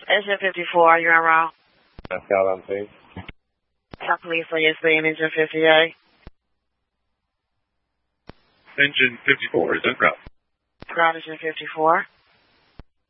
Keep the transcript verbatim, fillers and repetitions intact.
Engine fifty-four, you're en route. Pascal, please. Top police on your scene, engine fifty-eight. Engine fifty-four is en route. Ground engine fifty-four.